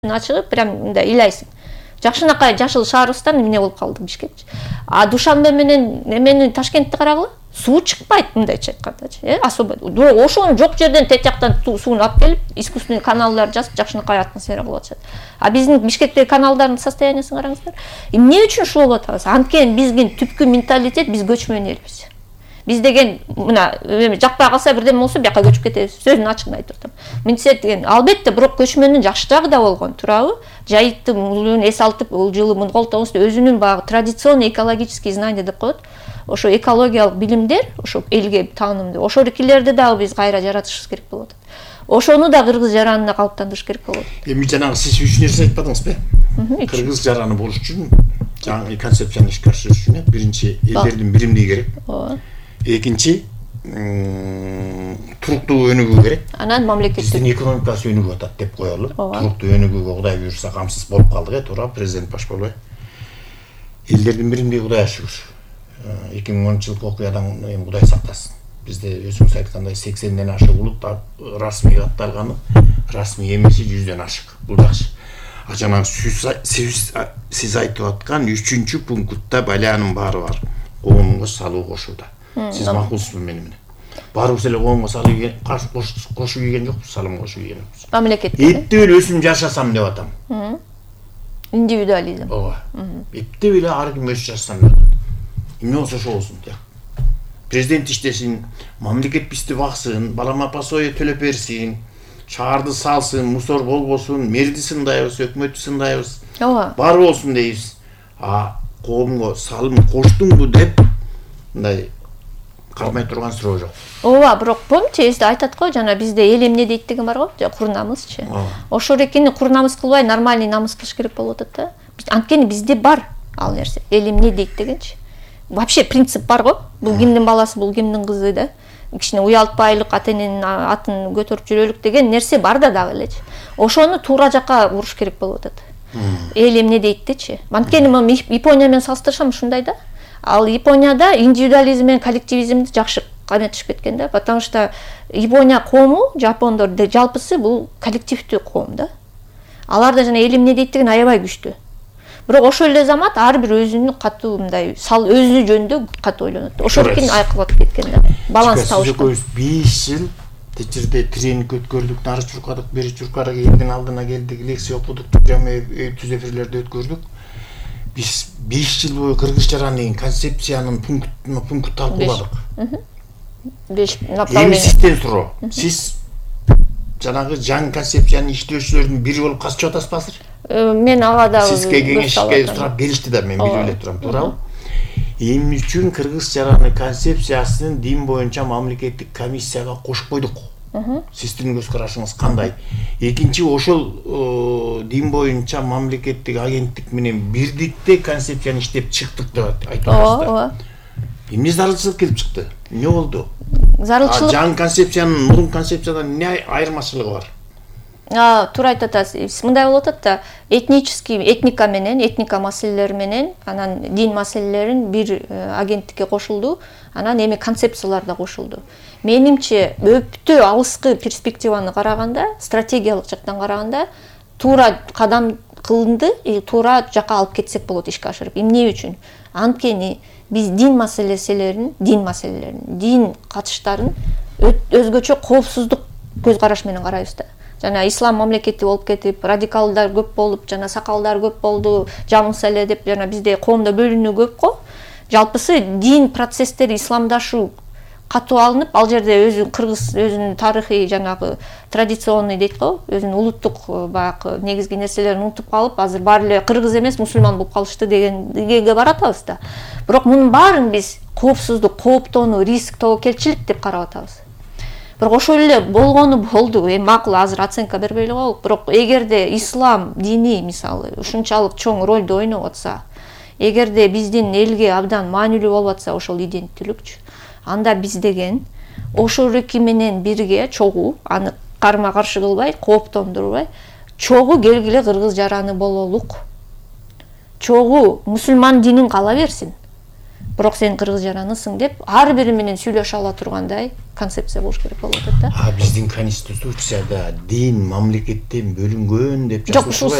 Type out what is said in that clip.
ачыгып прям мындай ыйлайсың. Жакшынакай жашыл шаарыбыздан эмне болуп калды Бишкек. А Душанбе менен эмени Ташкентти карагыла, суу чыкпайт мындайча айткандачы, особо. Ошону жок жерден тет жактан сууну алып келип, искусственный каналдар жазып Жакшынакай атмосфера кылып атышат. А биздин Бишкектеги каналдардын состояниясын караңыздар. Эмне үчүн ушул болуп атабыз? Анткени биздин түпкү менталитет биз көчмөн элбиз. Биз деген мына жакпай калса бирдеме болсо бияка көчүп кетебиз. Сөзүн ачыгын айтып атам. Минтсет деген албетте бирок көчмөндүн жакшы жагы да болгон, туурабы? Жайыттын мулун эс алып, бул жылы муну колтобуз өзүнүн багы традиционный экологический знания деп коет. Ошо экологиялык билимдер, ошо элге таанымдуу. Ошолукилерди дагы биз кайра жаратышыбыз керек болуп атат. Ошону да кыргыз жаранына калыптандырыш керек болот. Эми жанагы сиз 3 нерсе айтпадыңызбы? Кыргыз жараны болуш үчүн жаңы концепцияны ишке ашырыш үчүн биринчи элдердин биримдиги керек. Ооба. Экинчи туруктуу өнүгүү керек. Анан мамлекеттик биздин экономикасы өнүгүп атат деп коелу. Туруктуу өнүгүүгө Кудай буйрса камсыз болуп калдык, туура президент баш болбой. Элдердин биримдиги Кудайга шүгүр. 2010-жылкы окуядан эми Кудай сактасын. Бизде өзүңүз айткандай 80ден ашык улут расмий катталганы, расмий эмеси 100дөн ашык. Бул жакшы. А жанагы сиз айтып аткан 3-пунктта балянын баары бар. Коомго салуу кошууда. Сиз макулсузбу мени менен? Барыбыз эле коомго салуу кошуу ийген жокпуз, салым кошуу ийген жокпуз. Мамлекетке. Эптеп эле өзүм жашасам деп атам. Индивидуализм. Ооба. Эптеп эле ар ким өзү жашасам деп атам. Эмне болсо ошо болсун деп. Президент иштесин, мамлекет бизди баксын, балама пособие төлөп берсин, шаарды салсын, мусор болбосун, мэрди сындайбыз, өкмөттү сындайбыз. Ооба. Бар болсун дейбиз. А коомго салым коштуңбу деп мындай кармай турган суроо жок. Ооба, бирок помните, эсте айтат го, жана бизде эл эмне дейт деген бар го, курнамызчы. Ошо эрекени курнамыз кылбай нормальный намыс кылыш керек болуп атат да. Анткени бизде бар ал нерсе. Эл эмне дейт дегенчи. Вообще принцип бар го. Бул кимдин баласы, бул кимдин кызы да. Кичине уялтпайлык, ата-эненин атын көтөрүп жүрөлүк деген нерсе бар да дагы элечи. Ошону туура жакка буруш керек болуп атат. Эл эмне дейт дечи. Анткени мен Япония менен салыштырсам ушундай да. Ал Японияда индивидуализм менен коллективизмди жакшы каметишип кеткен да, потому что Япония коому, жапондор жалпысы бул коллективдүү коом да. Аларда жана эл эмне дейт деген аябай күчтүү. Бирок ошол эле замат ар бир өзүнүн катуу мындай өзү жөнүндө катуу ойлонот. Ошол экен айкылып кеткен да. Баланс табыш. 5 жыл течирде тренинг өткөрдүк, нары чуркадык, бери чуркара элдин алдына келдик, лекция окудук, түз эфирлерди өткөрдүк. Биз 5 жыл бою кыргыз жараны деген концепциянын пункт талкууладык. 5 направление. Эми сизден суроо. Сиз жанагы жаңы концепцияны иштөөчүлөрдүн бири болуп катышып атасызбы азыр? Мен ага да сизге кеңешке сурап беришти да, мен билип эле турам, туурабы? Эмне үчүн кыргыз жараны концепциясын дин боюнча мамлекеттик комиссияга кошуп койдук? Сиздин көз карашыңыз кандай? Экинчи, ошол дин боюнча мамлекеттик агенттик менен бирдикте концепцияны иштеп чыктык деп айтасыздар. Ооба. Эмне зарылчылык келип чыкты? Эмне болду? Зарылчылык. Жаңы концепциянын мурун концепциядан эмне айырмачылыгы бар? Туура айтып атасыз. Мындай болуп атат да, этника менен, этника маселелери менен, анан дин маселелерин бир агенттикке кошулду, анан эми концепциялар да кошулду. Менимче өптө алыскы перспективаны караганда, стратегиялык жактан караганда, туура кадам кылынды, туура жакка алып кетсек болот ишке ашырып. Эмне үчүн? Анткени биз дин катыштарын өзгөчө коопсуздук көз караш менен карайбыз да. Жана ислам мамлекети болуп кетип, радикалдар көп болуп, жана сакалдар көп болду, жамылса эле деп жана бизде коомдо бөлүнүү көп го. Жалпысы дин процесстери исламдашуу катуу алынып, ал жерде кыргыз өзүнүн тарыхый жанагы традиционный дейт го, өзүнүн улуттук баягы негизги нерселерин унутуп калып, азыр баары эле кыргыз эмес, мусулман болуп калышты дегенге баратабыз да. Бирок мунун баарын биз коопсуздук, кооптонуу, риск, тобокелчилик деп карап атабыз. Бирок ошол эле болгону болду. Эми макул азыр оценка бербей эле коелук. Бирок эгерде ислам дини мисалы ушунчалык чоң ролду ойноп атса, эгерде биздин элге абдан маанилүү болуп атса ошол иденттүүлүкчү, анда биз деген ошол эки менен бирге чогуу, аны карма каршы кылбай, кооптондурбай, чогуу келгиле кыргыз жараны бололук. Чогуу мусулман динин кала берсин. бирок сен кыргыз жаранысың деп ар бири менен сүйлөшө ала тургандай концепция болуш керек болуп атат да. Биздин конституцияда дин мамлекеттен бөлүнгөн деп Жок, ушул